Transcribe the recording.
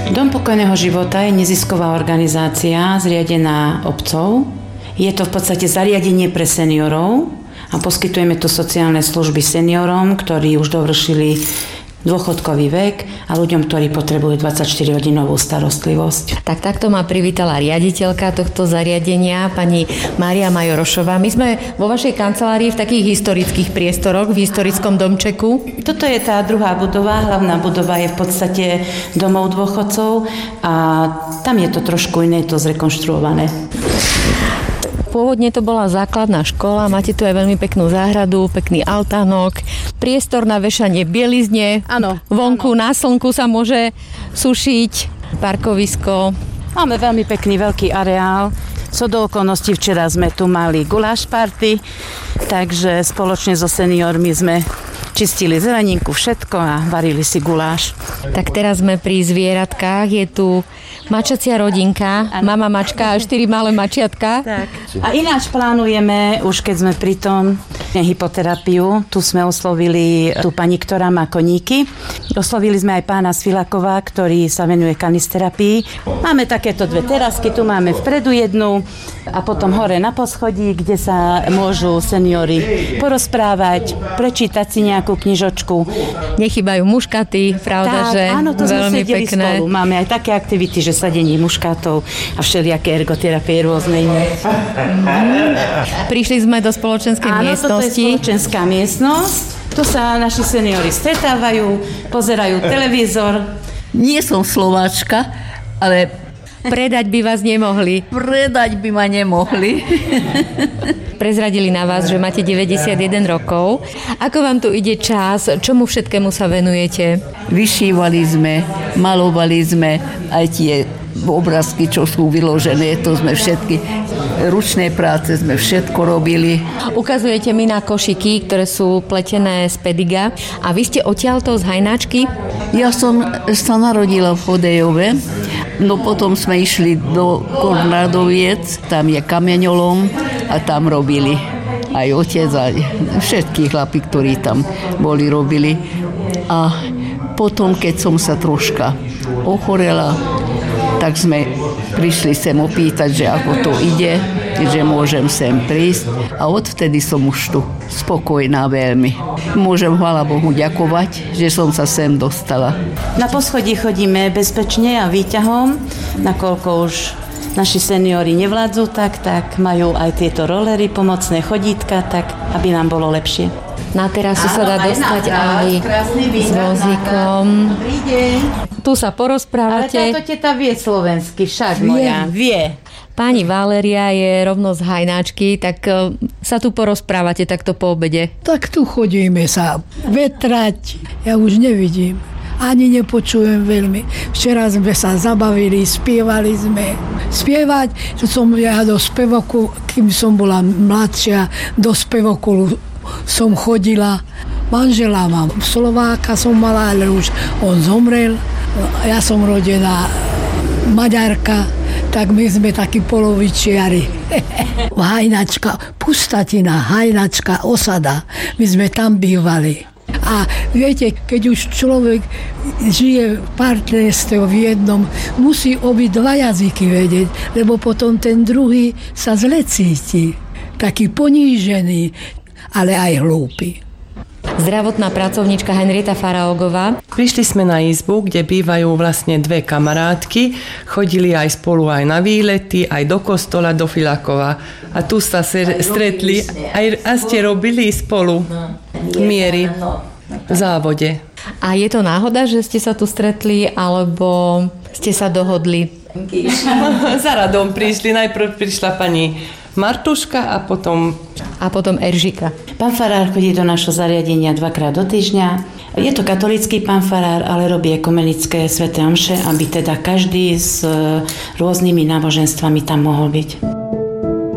Dom pokojného života je nezisková organizácia zriadená obcov. Je to v podstate zariadenie pre seniorov a poskytujeme tu sociálne služby seniorom, ktorí už dovršili dôchodkový vek a ľuďom, ktorí potrebujú 24-hodinovú starostlivosť. Takto ma privítala riaditeľka tohto zariadenia, pani Mária Majorošová. My sme vo vašej kancelárii v takých historických priestoroch, v historickom domčeku. Toto je tá druhá budova, hlavná budova je v podstate domov dôchodcov a tam je to trošku iné, je to zrekonštruované. Pôvodne to bola základná škola, máte tu aj veľmi peknú záhradu, pekný altánok, priestor na vešanie bielizne, áno, vonku na slnku sa môže sušiť, parkovisko. Máme veľmi pekný veľký areál. Co do okolností včera sme tu mali guláš party, takže spoločne so seniormi sme čistili zeleninku, všetko a varili si guláš. Tak teraz sme pri zvieratkách, je tu mačacia rodinka, mama mačka a 4 malé mačiatka. Tak. A ináč plánujeme, už keď sme pri tom, hypoterapiu. Tu sme oslovili tú pani, ktorá má koníky. Oslovili sme aj pána Svilakova, ktorý sa venuje kanisterapii. Máme takéto dve terasky, tu máme vpredu jednu a potom hore na poschodí, kde sa môžu seniori porozprávať, prečítať si nejakú knižočku. Nechybajú muškaty, pravda, tak, že áno, to veľmi sme sedeli pekné. Spolu. Máme aj také aktivity, že sadenie muškátov a všelijaké ergoterapie rôzne iné. Prišli sme do spoločenskej miestnosti. Áno, toto je spoločenská miestnosť. Tu sa naši seniori stretávajú, pozerajú televízor. Nie som Slováčka, ale predať by vás nemohli. Predať by ma nemohli. Prezradili na vás, že máte 91 rokov. Ako vám tu ide čas? Čomu všetkému sa venujete? Vyšívali sme, malovali sme aj tie obrázky, čo sú vyložené, to sme všetky ručné práce sme všetko robili. Ukazujete mi na košiky, ktoré sú pletené z pediga. A vy ste odtiaľto z Hajnáčky? Ja som sa narodila v Chodejove, no potom sme išli do Kornádoviec, tam je kameňolom a tam robili aj otec, aj všetky chlapi, ktorí tam boli, robili. A potom, keď som sa troška ochorela, tak sme prišli sem opýtať, že ako to ide, že môžem sem prísť a odvtedy som už tu spokojná veľmi. Môžem, chvála Bohu, ďakovať, že som sa sem dostala. Na poschodí chodíme bezpečne a výťahom, nakoľko už naši seniori nevládzu, tak majú aj tieto rolery, pomocné chodítka, tak aby nám bolo lepšie. Na terasu sa dá dostať aj s vozíkom. Tu sa porozprávate. Ale táto teta vie slovensky, však moja. Vie. Pani Valéria je rovno z Hajnáčky, tak sa tu porozprávate takto po obede. Tak tu chodíme sa vetrať. Ja už nevidím. Ani nepočujem veľmi. Včera sme sa zabavili, spievali sme. Spievať, že som ja do spevoku, kým som bola mladšia, do spevoku som chodila. Manžela mám Slováka, som mala, ale už on zomrel. Ja som rodená Maďarka, tak my sme takí polovičiari. Hajnačka, Pustatina, Hajnačka, osada. My sme tam bývali. A viete, keď už človek žije v partnerstve v jednom, musí obidva jazyky vedieť, lebo potom ten druhý sa zle cíti. Taký ponížený, ale aj hlúpy. Zdravotná pracovníčka Henrieta Faraógová. Prišli sme na izbu, kde bývajú vlastne dve kamarátky. Chodili aj spolu aj na výlety, aj do kostola, do Filakova. A tu sa stretli a ste robili spolu miery v závode. A je to náhoda, že ste sa tu stretli, alebo ste sa dohodli? Za radom prišli. Najprv prišla pani Martuška a potom Eržika. Pán farár chodí do našho zariadenia 2-krát do týždňa. Je to katolícky pán farár, ale robí ekumenické sväté omše, aby teda každý s rôznymi náboženstvami tam mohol byť.